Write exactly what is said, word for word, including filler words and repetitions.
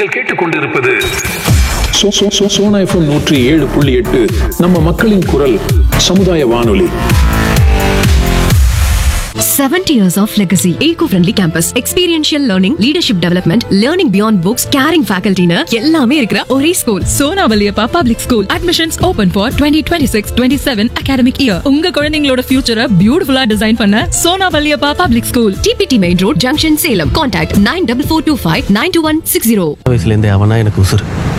நீங்கள் கேட்டுக்கொண்டிருப்பது so- so- so- Sona FM நூற்றி ஏழு புள்ளி எட்டு நம்ம மக்களின் குரல் சமுதாய வானொலி. seventy years of legacy. Eco-friendly campus. Experiential learning, leadership development, learning beyond books, caring faculty னு எல்லாமே இருக்கிற ஒரே school. Sona Valliappa public school. Admissions open for twenty twenty-six twenty-seven academic year. உங்க குழந்தைங்களோட ஃபியூச்சரை பியூட்டிஃபுல்லா டிசைன் பண்ண Sona Valliappa public school. T P T Main Road, Junction, Salem. Contact nine four four two five nine two one six zero. வயசுல இருந்தே அவனா எனக்கு உசுறு.